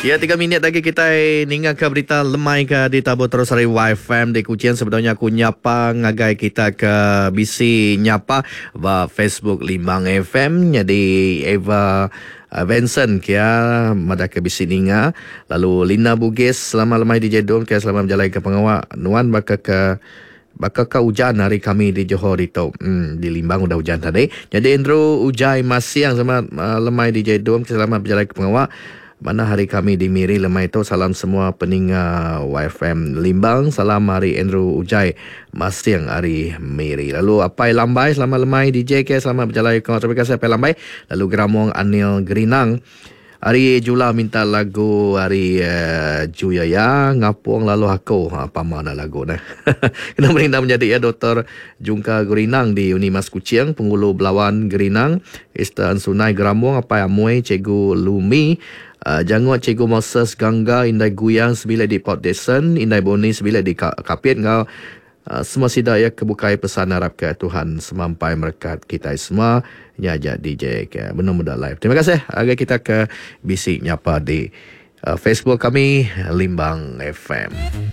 Ya, 3 minit lagi kita ningat ke berita lemai ke di Tabur Terus Hari YFM di Kuching. Sebenarnya aku nyapa ngagai kita ke BC nyapa va Facebook Limbang FM. Jadi Eva Vincent kia mada ke BC Ninga. Lalu Lina Bugis selama lemai di Jedong kia selama berjalan ke pengawal. Nuan bakal hujan hari kami di Johor itu. Di Limbang udah hujan tadi. Jadi Andrew Ujai Masiang sama lemai di Jedong selama berjalan ke pengawal. Mana hari kami di Miri lemai itu. Salam semua peninga YFM Limbang. Salam hari Andrew Ujai Masiang hari Miri. Lalu Apai Lambai selama lemai DJ ke selama berjalan ke terima kasih Apai Lambai. Lalu Geramong Anil Gerinang. Hari Jula minta lagu hari Juyaya Ngapung lalu aku. Apa mana lagu ni? Kena berindah menjadi ya Dr. Jungka Gerinang di Unimas Kuching, Penghulu Belawan Gerinang, Istan Sunai Geramong, Apai Amoy, Cikgu Lumi, Jangot Cikgu Moses Gangga, Indai Guyang sebila di Port Desen, Indai Boni sebila di Kapit ngau. Semua sidaya kebukai pesan harap ke Tuhan semampai merkat kita semua nyajak DJ ke benar-benar live. Terima kasih. Agar kita ke bisik nyapa di Facebook kami Limbang FM.